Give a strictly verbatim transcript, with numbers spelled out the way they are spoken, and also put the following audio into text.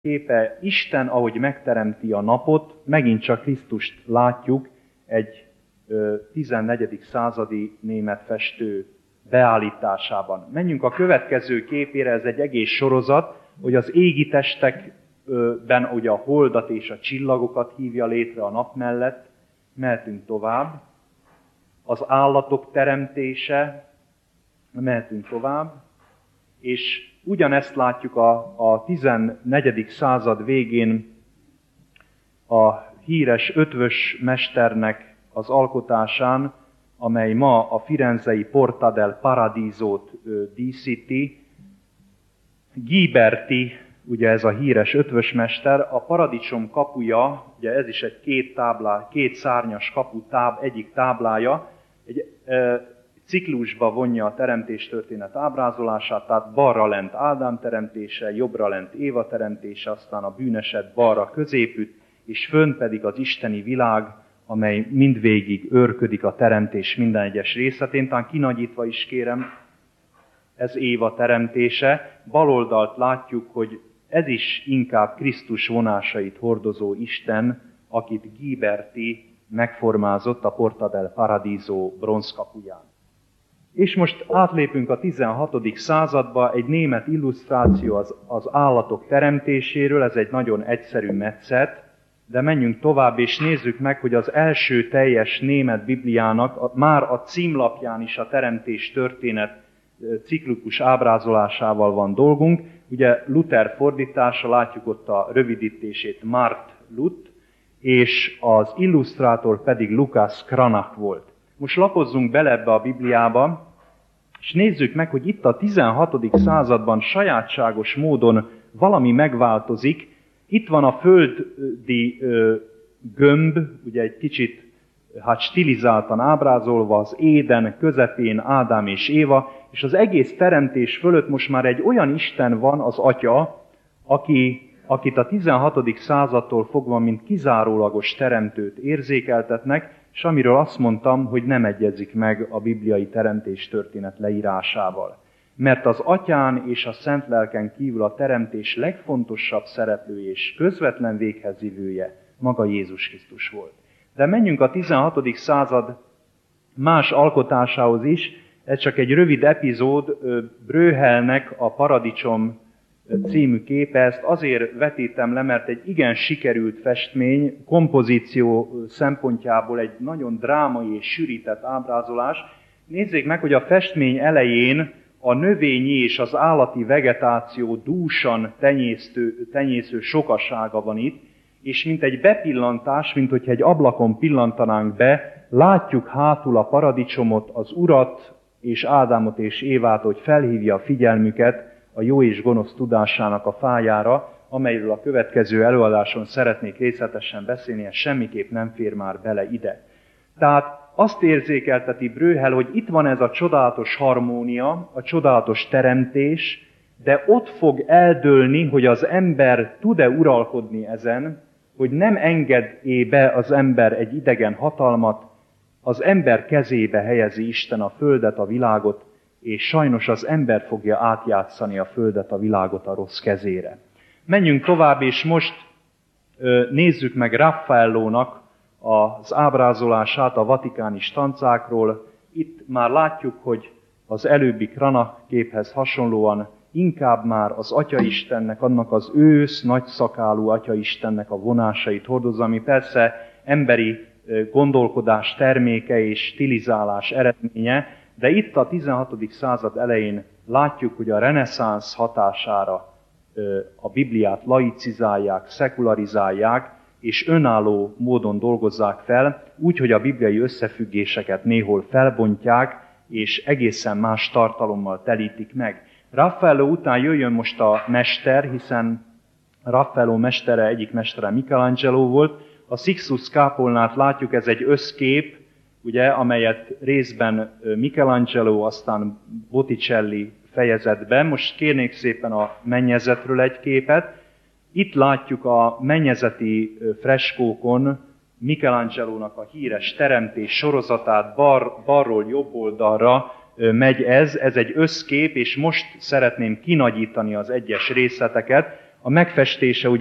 képe Isten, ahogy megteremti a napot, megint csak Krisztust látjuk egy ö, tizennegyedik századi német festő beállításában. Menjünk a következő képére, ez egy egész sorozat, hogy az égi testekben ugye a holdat és a csillagokat hívja létre a nap mellett. Mehetünk tovább. Az állatok teremtése, mehetünk tovább. És ugyanezt látjuk a, a tizennegyedik század végén a híres ötvös mesternek az alkotásán, amely ma a firenzei Porta del Paradisót ö, díszíti. Ghiberti, ugye ez a híres ötvösmester, a paradicsom kapuja, ugye ez is egy két, táblá, két szárnyas kapu táb, egyik táblája, egy ö, ciklusba vonja a teremtéstörténet ábrázolását, tehát balra lent Ádám teremtése, jobbra lent Éva teremtése, aztán a bűneset balra középütt, és fönn pedig az isteni világ, amely mindvégig őrködik a teremtés minden egyes részletén. Talán kinagyítva is kérem, ez Éva teremtése. Baloldalt látjuk, hogy ez is inkább Krisztus vonásait hordozó Isten, akit Ghiberti megformázott a Porta del Paradiso bronzkapuján. És most átlépünk a tizenhatodik századba, egy német illusztráció az, az állatok teremtéséről, ez egy nagyon egyszerű metszet, de menjünk tovább és nézzük meg, hogy az első teljes német Bibliának a, már a címlapján is a teremtés történet ciklikus ábrázolásával van dolgunk. Ugye Luther fordítása, látjuk ott a rövidítését, Mart Lut, és az illusztrátor pedig Lukas Cranach volt. Most lapozzunk bele ebbe a Bibliába, és nézzük meg, hogy itt a tizenhatodik században sajátságos módon valami megváltozik. Itt van a földi ö, gömb, ugye egy kicsit hát stilizáltan ábrázolva, az Éden közepén Ádám és Éva, és az egész teremtés fölött most már egy olyan Isten van, az Atya, aki, akit a tizenhatodik századtól fogva, mint kizárólagos teremtőt érzékeltetnek, és amiről azt mondtam, hogy nem egyezik meg a bibliai teremtés történet leírásával. Mert az Atyán és a Szent Lelken kívül a teremtés legfontosabb szereplője és közvetlen véghezvivője maga Jézus Krisztus volt. De menjünk a tizenhatodik század más alkotásához is, ez csak egy rövid epizód, Bröhelnek a Paradicsom című képe, ezt azért vetítem le, mert egy igen sikerült festmény, kompozíció szempontjából egy nagyon drámai és sűrített ábrázolás. Nézzék meg, hogy a festmény elején a növényi és az állati vegetáció dúsan tenyésztő, tenyésző sokasága van itt, és mint egy bepillantás, mint hogyha egy ablakon pillantanánk be, látjuk hátul a paradicsomot, az Urat és Ádámot és Évát, hogy felhívja a figyelmüket a jó és gonosz tudásának a fájára, amelyről a következő előadáson szeretnék részletesen beszélni, ez semmiképp nem fér már bele ide. Tehát azt érzékelteti Bröhel, hogy itt van ez a csodálatos harmónia, a csodálatos teremtés, de ott fog eldőlni, hogy az ember tud-e uralkodni ezen, hogy nem enged be az ember egy idegen hatalmat, az ember kezébe helyezi Isten a földet, a világot, és sajnos az ember fogja átjátszani a földet, a világot a rossz kezére. Menjünk tovább, és most ö, nézzük meg Raffaellónak az ábrázolását a vatikáni stancákról. Itt már látjuk, hogy az előbbi Cranach képhez hasonlóan inkább már az Atya-istennek, annak az ősz, nagyszakálú Atya-istennek a vonásait hordozza, ami persze emberi gondolkodás terméke és stilizálás eredménye, de itt a tizenhatodik század elején látjuk, hogy a reneszánsz hatására a Bibliát laicizálják, szekularizálják, és önálló módon dolgozzák fel, úgy, hogy a bibliai összefüggéseket néhol felbontják, és egészen más tartalommal telítik meg. Raffaello után jöjjön most a mester, hiszen Raffaello mestere, egyik mestere Michelangelo volt. A Sixtus Kápolnát látjuk, ez egy összkép, ugye, amelyet részben Michelangelo, aztán Botticelli fejezett be. Most kérnék szépen a mennyezetről egy képet. Itt látjuk a mennyezeti freskókon Michelangelónak a híres teremtés sorozatát, bar, balról jobb oldalra megy ez. Ez egy összkép, és most szeretném kinagyítani az egyes részleteket. A megfestése ugye